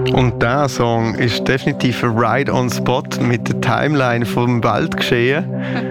Und dieser Song ist definitiv ein Ride on Spot mit der Timeline vom Weltgeschehen.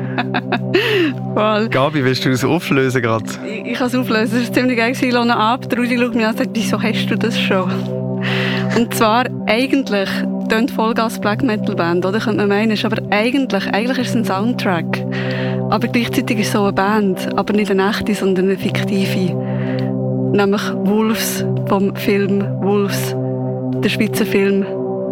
Voll. Gabi, willst du das auflösen gerade? Ich kann es auflösen. Das war ziemlich geil. Ich lohne ab. Der Rudi schaut mich an und sagt, wieso hast du das schon? Und zwar, eigentlich tönt Vollgas Black Metal Band, oder? Könnte man meinen. Aber eigentlich ist es ein Soundtrack. Aber gleichzeitig ist es so eine Band. Aber nicht eine echte, sondern eine fiktive. Nämlich Wolves vom Film Wolves. Der Schweizer Film.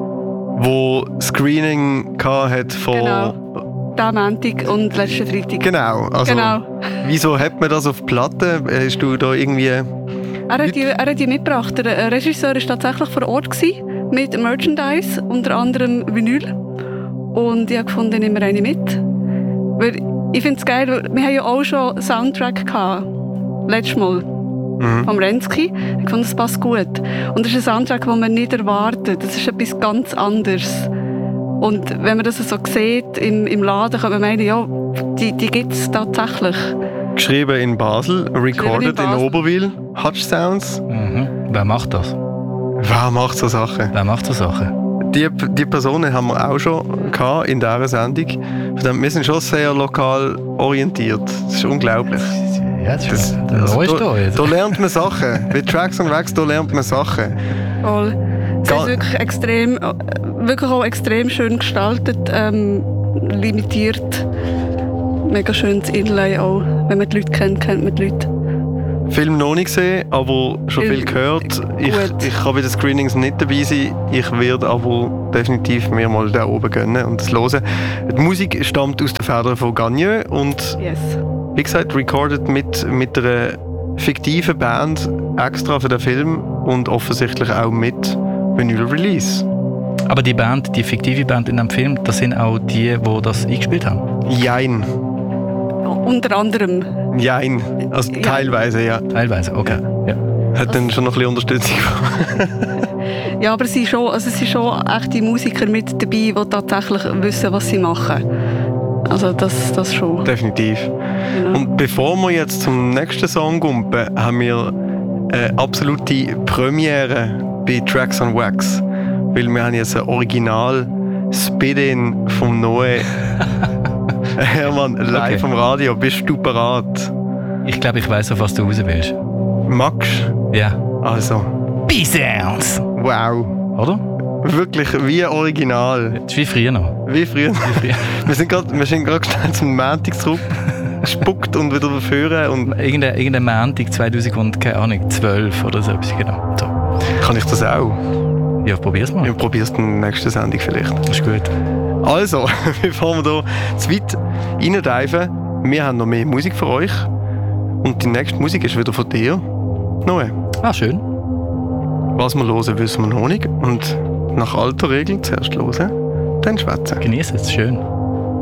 Wo Screening hat von... Genau. Diesen Montag und letzten Freitag. Genau. Also, genau. Wieso hat man das auf Platte? Hast du da irgendwie... Er hat die mitgebracht. Der Regisseur war tatsächlich vor Ort mit Merchandise, unter anderem Vinyl. Und ich habe gefunden, ich nehme eine mit. Weil ich finde es geil, wir haben ja auch schon einen Soundtrack gehabt. Letztes Mal. Vom Renski. Ich fand, das passt gut. Und das ist ein Soundtrack, den man nicht erwartet. Das ist etwas ganz anderes. Und wenn man das so sieht im Laden, kann man meinen, ja, die gibt es tatsächlich. Geschrieben in Basel, recorded in Oberwil, Hutch Sounds. Wer macht das? Wer macht so Sachen? Die Personen haben wir auch schon gehabt in dieser Sendung. Wir sind schon sehr lokal orientiert. Das ist unglaublich. Ja, da lernt man Sachen. Bei Tracks and Wax, da lernt man Sachen. Voll. Es ist wirklich auch extrem schön gestaltet, limitiert. Mega schönes Inlay auch. Wenn man die Leute kennt man die Leute. Film noch nicht gesehen, aber schon viel gehört. Ich kann bei den Screenings nicht dabei sein. Ich werde aber definitiv mir mal da oben gönnen und das hören. Die Musik stammt aus den Federn von Gagneux und wie gesagt, recorded mit einer fiktiven Band extra für den Film und offensichtlich auch mit Vinyl-Release. Aber die fiktive Band in dem Film, das sind auch die das eingespielt haben? Jein. Unter anderem. Jein. Also teilweise, ja. Teilweise, okay. Ja. Hat dann schon noch ein bisschen Unterstützung. Ja, aber es sind schon echte Musiker mit dabei, die tatsächlich wissen, was sie machen. Also das schon. Definitiv. Genau. Und bevor wir jetzt zum nächsten Song gumpen, haben wir eine absolute Premiere bei Tracks on Wax. Weil wir haben jetzt ein Original Spit-In vom Noe. Hermann, live am Radio. Bist du bereit? Ich glaube, ich weiss, auf was du raus willst. Magst du? Ja. Also. B-Sounds! Wow. Oder? Wirklich wie original. Das ist wie früher noch. Wie früher. wir sind gerade schnell zum Montag zurück. Gespuckt und wieder führen. Und irgendein Montag 2012 oder so etwas, genau. So. Kann ich das auch? Ja, probier's mal. Ja, probier's in der nächsten Sendung vielleicht. Das ist gut. Also, bevor wir hier zu weit reindeifen, wir haben noch mehr Musik für euch. Und die nächste Musik ist wieder von dir, Noe. Ah, schön. Was wir hören, wissen wir noch nicht. Und nach alter Regel zuerst hören, dann schwätzen. Genieß es, schön.